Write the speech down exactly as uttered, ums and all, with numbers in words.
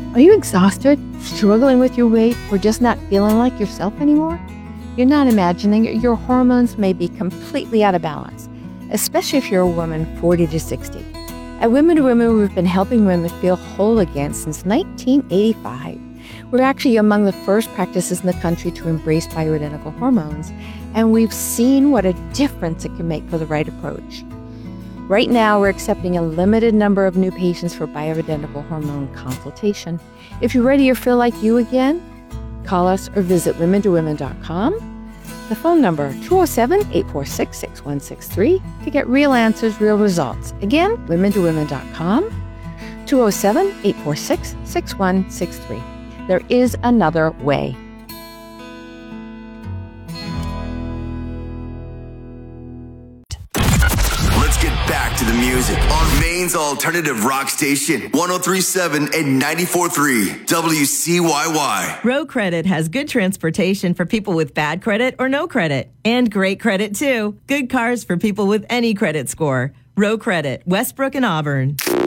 Are you exhausted, struggling with your weight, or just not feeling like yourself anymore? You're not imagining it. Your hormones may be completely out of balance, especially if you're a woman forty to sixty. At Women to Women, we've been helping women feel whole again since nineteen eighty-five. We're actually among the first practices in the country to embrace bioidentical hormones, and we've seen what a difference it can make for the right approach. Right now, we're accepting a limited number of new patients for bioidentical hormone consultation. If you're ready or feel like you again, call us or visit women to women dot com. The phone number, two oh seven, eight four six, six one six three, to get real answers, real results. Again, women to women dot com, two oh seven, eight four six, six one six three. There is another way. Back to the music on Maine's alternative rock station, one oh three point seven and ninety-four point three W C Y Y. Row Credit has good transportation for people with bad credit or no credit. And great credit, too. Good cars for people with any credit score. Row Credit, Westbrook and Auburn.